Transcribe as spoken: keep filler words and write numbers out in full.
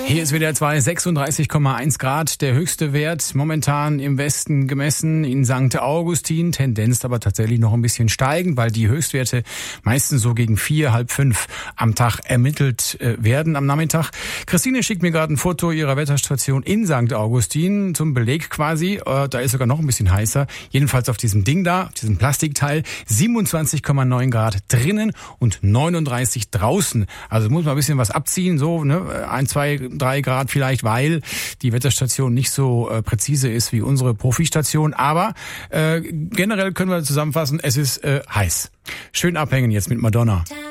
Hier ist W D R zwei, sechsunddreißig Komma eins Grad, der höchste Wert momentan im Westen gemessen in Sankt Augustin, Tendenz aber tatsächlich noch ein bisschen steigend, weil die Höchstwerte meistens so gegen vier, halb fünf am Tag ermittelt äh, werden am Nachmittag. Christine schickt mir gerade ein Foto ihrer Wetterstation in Sankt Augustin zum Beleg quasi, äh, da ist sogar noch ein bisschen heißer, jedenfalls auf diesem Ding da, auf diesem Plastikteil, siebenundzwanzig Komma neun Grad drinnen und neununddreißig draußen, also muss man ein bisschen was abziehen, so ne, ein, zwei, drei Grad vielleicht, weil die Wetterstation nicht so äh, präzise ist wie unsere Profistation. Aber äh, generell können wir zusammenfassen, es ist äh, heiß. Schön abhängen jetzt mit Madonna.